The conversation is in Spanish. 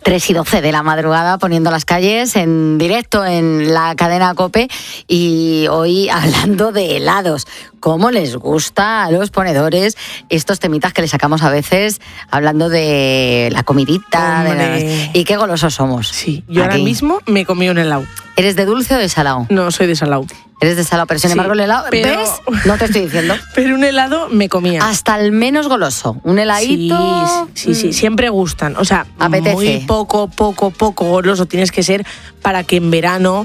3:12 de la madrugada, poniendo las calles en directo en la cadena COPE, y hoy hablando de helados. ¿Cómo les gusta a los ponedores estos temitas que le sacamos a veces hablando de la comidita? Y qué golosos somos. Sí, yo ahora mismo me comí un helado. ¿Eres de dulce o de salado? No, soy de salado. Eres de salado, pero sin embargo el helado, ¿ves? No te estoy diciendo. Pero un helado me comía. Hasta el menos goloso. Un heladito. Sí, siempre gustan. O sea, apetece. Muy poco goloso tienes que ser para que en verano